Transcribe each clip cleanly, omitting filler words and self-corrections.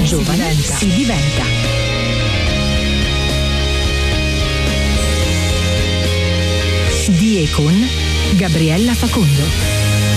giovane si diventa. Di e con Gabriella Facondo.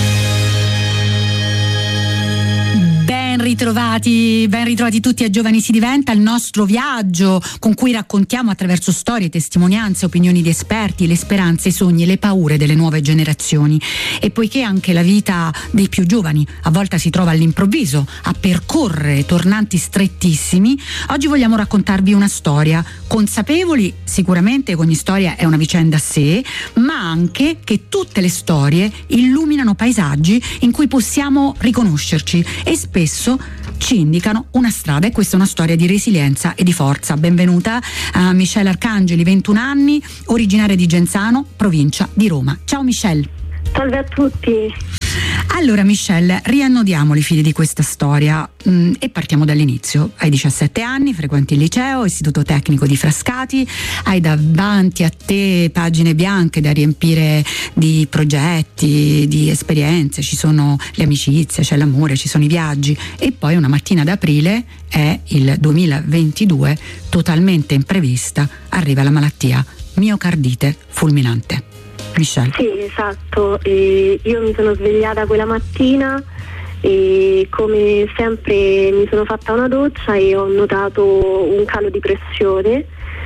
Ben ritrovati tutti a Giovani si diventa, il nostro viaggio con cui raccontiamo attraverso storie, testimonianze, opinioni di esperti, le speranze, i sogni e le paure delle nuove generazioni. E poiché anche la vita dei più giovani a volte si trova all'improvviso a percorrere tornanti strettissimi, oggi vogliamo raccontarvi una storia, consapevoli sicuramente che ogni storia è una vicenda a sé, ma anche che tutte le storie illuminano paesaggi in cui possiamo riconoscerci e spesso ci indicano una strada, e questa è una storia di resilienza e di forza. Benvenuta a Michelle Arcangeli, 21 anni, originaria di Genzano, provincia di Roma. Ciao Michelle. Salve a tutti. Allora Michelle, riannodiamo i fili di questa storia e partiamo dall'inizio. Hai 17 anni, frequenti il liceo, istituto tecnico di Frascati, hai davanti a te pagine bianche da riempire di progetti, di esperienze, ci sono le amicizie, c'è l'amore, ci sono i viaggi, e poi una mattina d'aprile, è il 2022, totalmente imprevista, arriva la malattia miocardite fulminante. Michelle. Sì, esatto. Io mi sono svegliata quella mattina e come sempre mi sono fatta una doccia e ho notato un calo di pressione,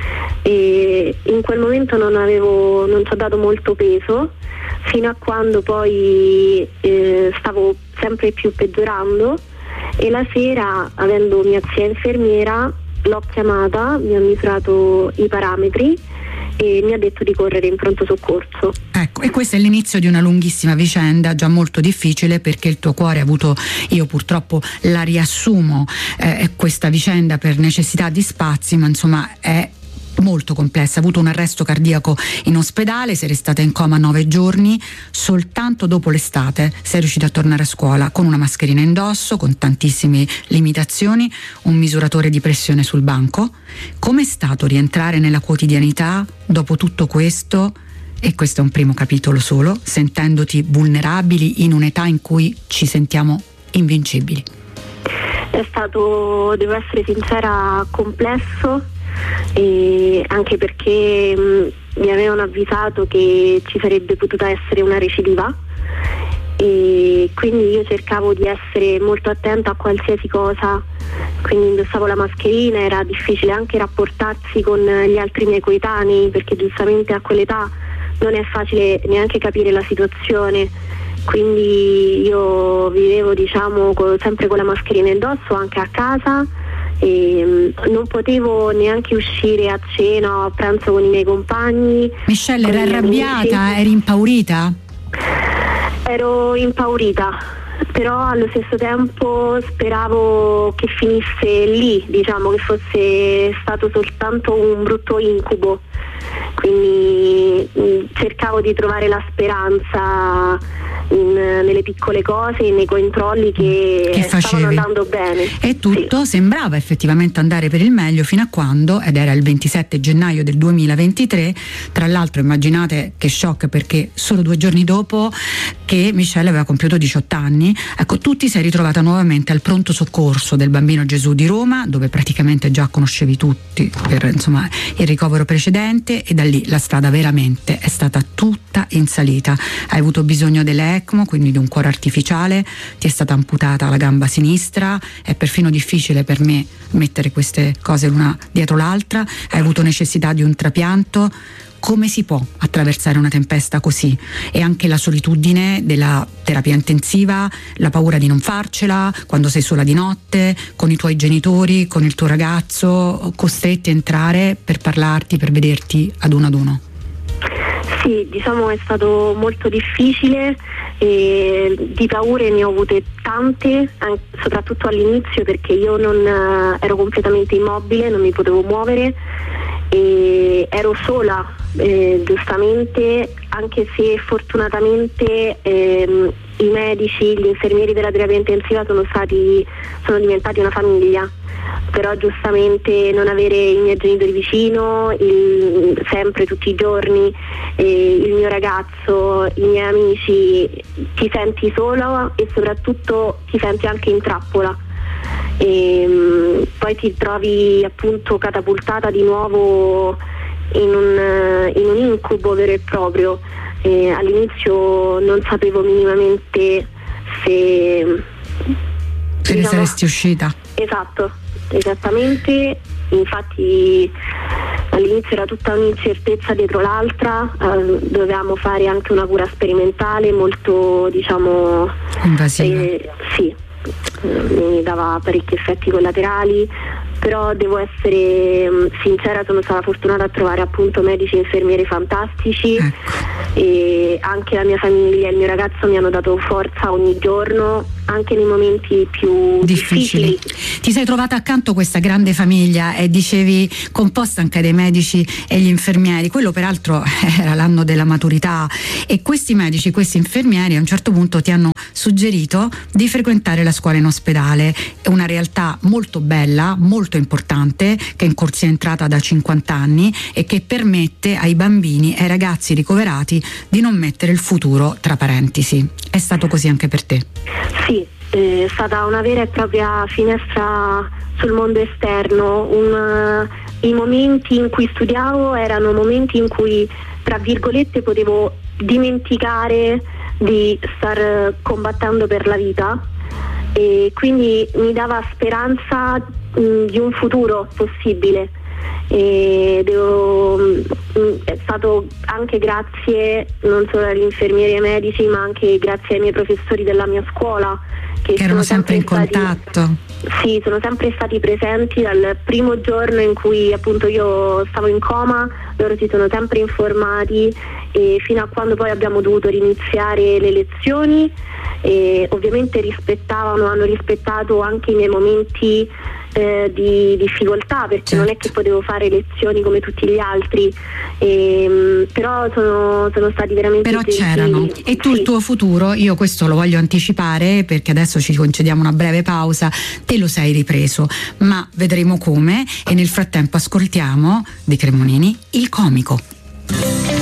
e in quel momento non ci ho dato molto peso, fino a quando poi stavo sempre più peggiorando, e la sera, avendo mia zia infermiera, l'ho chiamata, mi ha misurato i parametri e mi ha detto di correre in pronto soccorso. Ecco, e questo è l'inizio di una lunghissima vicenda, già molto difficile, perché il tuo cuore ha avuto, io purtroppo la riassumo questa vicenda per necessità di spazi, ma insomma è molto complessa. Ha avuto un arresto cardiaco in ospedale, sei restata in coma 9 giorni, soltanto dopo l'estate sei riuscita a tornare a scuola con una mascherina indosso, con tantissime limitazioni, un misuratore di pressione sul banco. Com'è stato rientrare nella quotidianità dopo tutto questo? E questo è un primo capitolo solo, sentendoti vulnerabili in un'età in cui ci sentiamo invincibili. È stato, devo essere sincera, complesso, e anche perché mi avevano avvisato che ci sarebbe potuta essere una recidiva, e quindi io cercavo di essere molto attenta a qualsiasi cosa, quindi indossavo la mascherina, era difficile anche rapportarsi con gli altri miei coetanei, perché giustamente a quell'età non è facile neanche capire la situazione, quindi io vivevo sempre con la mascherina indosso anche a casa, e non potevo neanche uscire a cena o a pranzo con i miei compagni. Michelle, eri arrabbiata? Eri impaurita? Ero impaurita, però allo stesso tempo speravo che finisse lì, che fosse stato soltanto un brutto incubo, quindi cercavo di trovare la speranza nelle piccole cose e nei controlli che stavano andando bene. E tutto sembrava effettivamente andare per il meglio fino a quando, ed era il 27 gennaio del 2023, tra l'altro immaginate che shock, perché solo 2 giorni dopo che Michelle aveva compiuto 18 anni, ecco, tu ti sei ritrovata nuovamente al pronto soccorso del Bambino Gesù di Roma, dove praticamente già conoscevi tutti per il ricovero precedente, e da lì la strada veramente è stata tutta in salita. Hai avuto bisogno dell'ECMO, quindi di un cuore artificiale, ti è stata amputata la gamba sinistra, è perfino difficile per me mettere queste cose l'una dietro l'altra, hai avuto necessità di un trapianto. Come si può attraversare una tempesta così? E anche la solitudine della terapia intensiva, la paura di non farcela, quando sei sola di notte, con i tuoi genitori, con il tuo ragazzo, costretti a entrare per parlarti, per vederti ad uno. Sì, è stato molto difficile, e di paure ne ho avute tante, soprattutto all'inizio, perché io non ero completamente immobile, non mi potevo muovere e ero sola, giustamente, anche se fortunatamente i medici, gli infermieri della terapia intensiva sono diventati una famiglia, però giustamente non avere i miei genitori vicino, sempre, tutti i giorni, il mio ragazzo, i miei amici, ti senti solo e soprattutto ti senti anche in trappola. e poi ti trovi appunto catapultata di nuovo in un incubo vero e proprio. All'inizio non sapevo minimamente se ne saresti uscita. Esatto, esattamente. Infatti all'inizio era tutta un'incertezza dietro l'altra, dovevamo fare anche una cura sperimentale molto, diciamo, invasiva. Sì, mi dava parecchi effetti collaterali, però devo essere sincera, sono stata fortunata a trovare appunto medici e infermieri fantastici, e anche la mia famiglia e il mio ragazzo mi hanno dato forza ogni giorno, anche nei momenti più difficili. Ti sei trovata accanto questa grande famiglia e dicevi composta anche dai medici e gli infermieri. Quello peraltro era l'anno della maturità, e questi medici, questi infermieri a un certo punto ti hanno suggerito di frequentare la scuola in ospedale. È una realtà molto bella, molto importante, che è in corsia entrata da 50 anni e che permette ai bambini e ai ragazzi ricoverati di non mettere il futuro tra parentesi. È stato così anche per te? Sì, è stata una vera e propria finestra sul mondo esterno. I momenti in cui studiavo erano momenti in cui, tra virgolette, potevo dimenticare di star combattendo per la vita, e quindi mi dava speranza di un futuro possibile. È stato anche grazie non solo agli infermieri e ai medici, ma anche grazie ai miei professori della mia scuola, che erano sempre in contatto. Sì, sono sempre stati presenti dal primo giorno in cui appunto io stavo in coma. Loro si sono sempre informati, e fino a quando poi abbiamo dovuto riniziare le lezioni, e ovviamente hanno rispettato anche i miei momenti di difficoltà, perché certo, non è che potevo fare lezioni come tutti gli altri, però sono stati veramente però gentili. C'erano. E tu, sì, il tuo futuro, io questo lo voglio anticipare perché adesso ci concediamo una breve pausa, te lo sei ripreso, ma vedremo come, e nel frattempo ascoltiamo di Cremonini Il Comico.